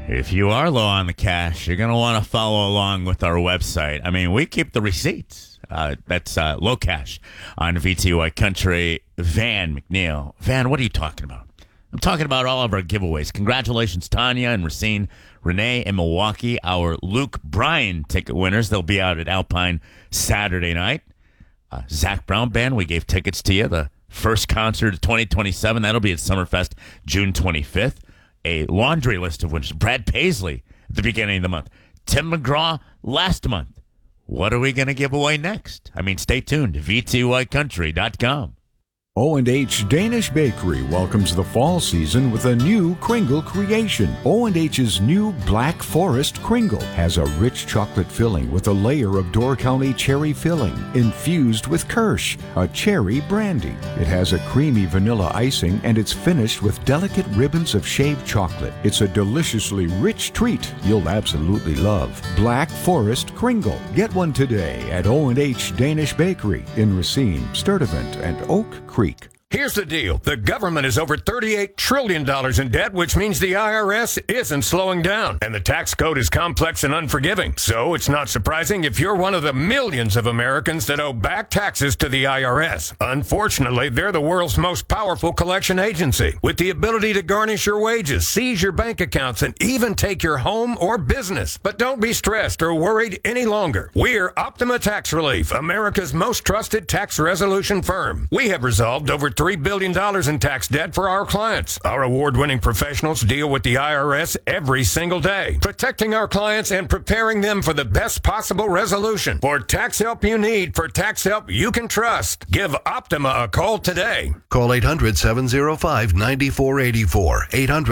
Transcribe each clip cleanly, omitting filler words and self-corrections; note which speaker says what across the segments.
Speaker 1: If you are low on the cash, you're going to want to follow along with our website. I mean, we keep the receipts. That's Low Cash on VTY Country. Van McNeil. Van, what are you talking about? I'm talking about all of our giveaways. Congratulations, Tanya and Racine, Renee in Milwaukee, our Luke Bryan ticket winners. They'll be out at Alpine Saturday night. Zach Brown Band, we gave tickets to you. The first concert of 2027. That'll be at Summerfest June 25th. A laundry list of winners. Brad Paisley at the beginning of the month. Tim McGraw last month. What are we going to give away next? I mean, stay tuned to VTYCountry.com.
Speaker 2: O&H Danish Bakery welcomes the fall season with a new Kringle creation. O&H's new Black Forest Kringle has a rich chocolate filling with a layer of Door County cherry filling infused with Kirsch, a cherry brandy. It has a creamy vanilla icing and it's finished with delicate ribbons of shaved chocolate. It's a deliciously rich treat you'll absolutely love. Black Forest Kringle. Get one today at O&H Danish Bakery in Racine, Sturtevant, and Oak Creek.
Speaker 3: Here's the deal. The government is over $38 trillion in debt, which means the IRS isn't slowing down. And the tax code is complex and unforgiving. So it's not surprising if you're one of the millions of Americans that owe back taxes to the IRS. Unfortunately, they're the world's most powerful collection agency, with the ability to garnish your wages, seize your bank accounts, and even take your home or business. But don't be stressed or worried any longer. We're Optima Tax Relief, America's most trusted tax resolution firm. We have resolved over $3 billion in tax debt for our clients. Our award-winning professionals deal with the IRS every single day, protecting our clients and preparing them for the best possible resolution. For tax help you need, for tax help you can trust, give Optima a call today.
Speaker 4: Call 800-705-9484.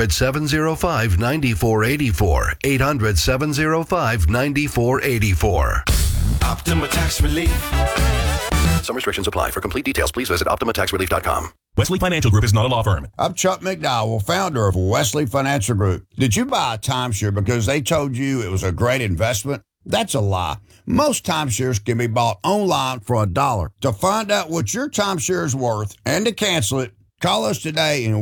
Speaker 4: 800-705-9484. 800-705-9484.
Speaker 5: Optima Tax Relief.
Speaker 4: Some restrictions apply. For complete details, please visit OptimaTaxRelief.com.
Speaker 6: Wesley Financial Group is not a law firm.
Speaker 7: I'm Chuck McDowell, founder of Wesley Financial Group. Did you buy a timeshare because they told you it was a great investment? That's a lie. Most timeshares can be bought online for $1. To find out what your timeshare is worth and to cancel it, call us today and